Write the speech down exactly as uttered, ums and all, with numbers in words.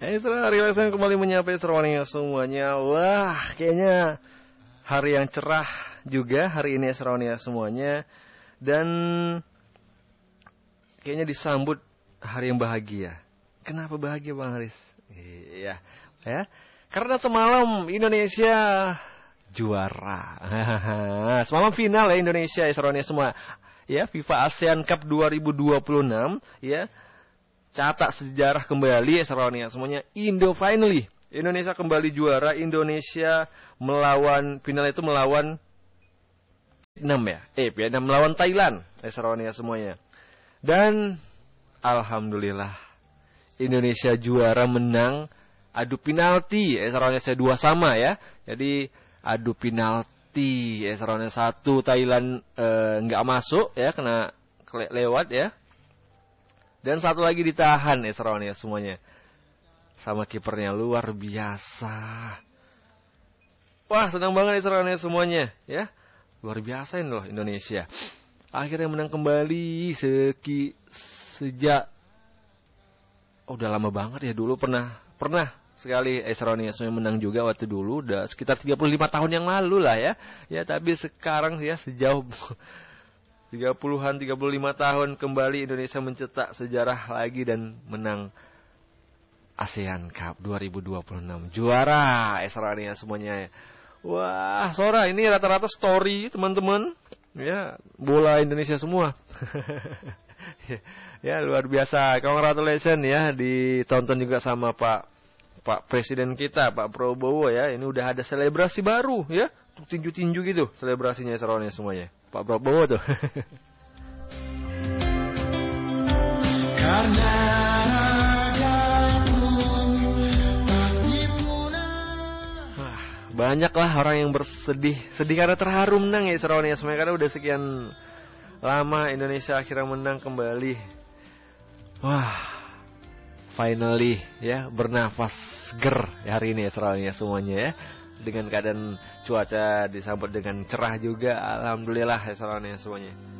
Isra Relaxan kembali menyapa Esrawani semuanya. Wah, kayaknya hari yang cerah juga hari ini Esrawani semuanya. Dan kayaknya disambut hari yang bahagia. Kenapa bahagia Bang Haris? Iya, ya. Karena semalam Indonesia juara. Semalam final ya Indonesia Esrawani semua. Ya, FIFA ASEAN Cup dua ribu dua puluh enam ya. Catat sejarah kembali Esrawani semuanya. Indo finally. Indonesia kembali juara. Indonesia melawan final itu melawan Vietnam ya. Eh, Vietnam melawan Thailand Esrawani semuanya. Dan alhamdulillah Indonesia juara menang adu penalti. Esrawani dua sama ya. Jadi adu penalti Esrawani satu Thailand enggak eh, masuk ya kena lewat ya. Dan satu lagi ditahan Esrawani semuanya. Sama kipernya luar biasa. Wah, senang banget Esrawani semuanya ya. Luar biasa ini loh Indonesia. Akhirnya menang kembali seki sejak oh, udah lama banget ya, dulu pernah pernah sekali Esrawani semuanya menang juga waktu dulu, udah sekitar tiga puluh lima tahun yang lalu lah ya. Ya, tapi sekarang ya sejauh tiga puluhan, tiga puluh lima tahun kembali Indonesia mencetak sejarah lagi dan menang ASEAN Cup dua ribu dua puluh enam. Juara Esrawani semuanya. Wah, Sora ini rata-rata story teman-teman. Ya, bola Indonesia semua. Ya, luar biasa. Congratulations ya, ditonton juga sama Pak Pak Presiden kita, Pak Prabowo ya. Ini udah ada selebrasi baru ya. Tinju-tinju gitu selebrasinya Esrawani semuanya. Pak Prabowo tuh. Karena banyaklah orang yang bersedih, sedih karena terharu menang ya Esrawani semuanya, karena udah sekian lama Indonesia akhirnya menang kembali. Wah, finally ya, bernafas seger hari ini Esrawani semuanya ya. Dengan keadaan cuaca disambut dengan cerah juga, alhamdulillah Esrawani semuanya.